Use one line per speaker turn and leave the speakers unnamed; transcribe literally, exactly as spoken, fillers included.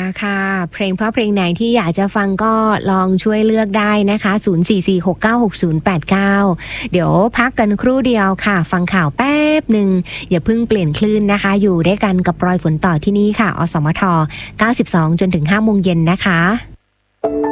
ค่ะเพลงเพราะเพลงไหนที่อยากจะฟังก็ลองช่วยเลือกได้นะคะศูนย์ สี่ สี่ หก เก้า หก ศูนย์ แปด เก้าเดี๋ยวพักกันครู่เดียวค่ะฟังข่าวแป๊บหนึ่งอย่าเพิ่งเปลี่ยนคลื่นนะคะอยู่ด้วยกันกับปลอยฝนต่อที่นี่ค่ะอสมทเก้าสิบสองจนถึงห้าโมงเย็นนะคะ